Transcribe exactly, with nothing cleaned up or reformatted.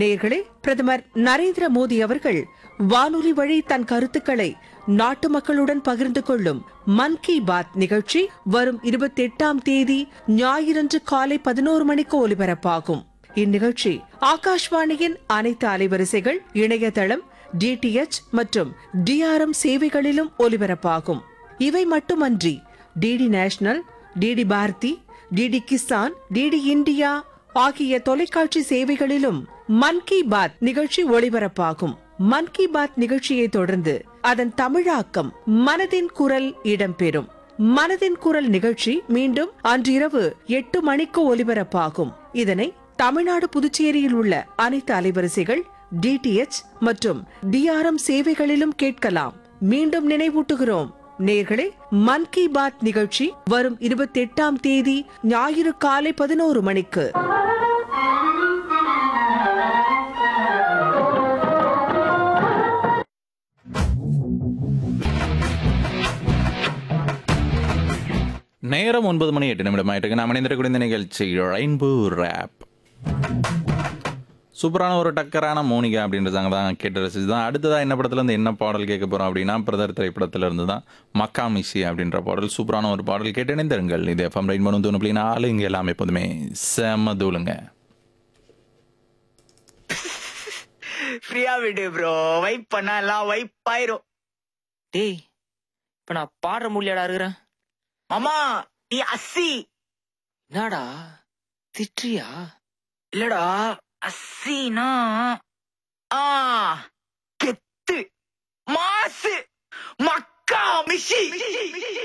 நேயர்களே, பிரதமர் நரேந்திர மோடி அவர்கள் வானொலி வழி தன் கருத்துக்களை நாட்டு மக்களுடன் பகிர்ந்து கொள்ளும் மன் கி பாத் நிகழ்ச்சி வரும் இருபத்தி எட்டாம் தேதி ஞாயிறன்று காலை பதினோரு மணிக்கு ஒலிபரப்பாகும். இந்நிகழ்ச்சி ஆகாஷ்வாணியின் அனைத்து அலைவரிசைகள், இணையதளம், டிடிஎச் மற்றும் டிஆர்எம் சேவைகளிலும் ஒலிபரப்பாகும். இவை மட்டுமன்றி DD national, DD Bharathi, DD Kisan, DD India ஆகிய தொலைக்காட்சி சேவைகளிலும் மன் கி பாத் நிகழ்ச்சி ஒளிபரப்பாகும். மன் கி பாத் நிகழ்ச்சியை தொடர்ந்து அதன் தமிழாக்கம் மனதின் குரல் இடம்பெறும். மனதின் குரல் நிகழ்ச்சி மீண்டும் அன்றிரவு எட்டு மணிக்கு ஒலிபரப்பாகும். இதனை தமிழ்நாடு, புதுச்சேரியில் உள்ள அனைத்து அலைவரிசைகள், டிடிஎச் மற்றும் டிஆர்எம் சேவைகளிலும் கேட்கலாம். மீண்டும் நினைவூட்டுகிறோம் நேர்களே, மன் கி பாத் நிகழ்ச்சி வரும் இருபத்தி எட்டாம் தேதி ஞாயிறு காலை பதினோரு மணிக்கு. நேரம் ஒன்பது மணி எட்டு நிமிடம் ஆயிட்டு நாம் இணைந்திருக்கூடிய இந்த நிகழ்ச்சி ரெயின்போ ரேப். சூப்பரான ஒரு டக்கரான மோனிகா அப்படின்ற சாங் தான் கேட்டு ரசிச்சு தான். அடுத்ததாக என்ன படத்துலேருந்து என்ன பாடல் கேட்க போகிறோம் அப்படின்னா, பிரதர் திரைப்படத்திலிருந்து தான் மக்கா மிஷி அப்படின்ற பாடல். சூப்பரான ஒரு பாடல் கேட்டு இணைந்திருங்கள். இது எஃப்எம் ரெயின்போ தொண்ணூறு புள்ளி நாலு. இங்கே எல்லாம் எப்போதுமே செம்ம தூளுங்க. ஃப்ரீயா விடு ப்ரோ, வைப் பண்ணா எல்லாம் வைப் ஆயிரும். டேய், இப்ப நான் பாடுற முடியாடா இருக்கிறேன். மாமா நீ அஸ்ஸி. என்னடா திட்றியா? இல்லடா, அஸ்ஸினா ஆ கெத்து மாசு மக்கா மிஷி.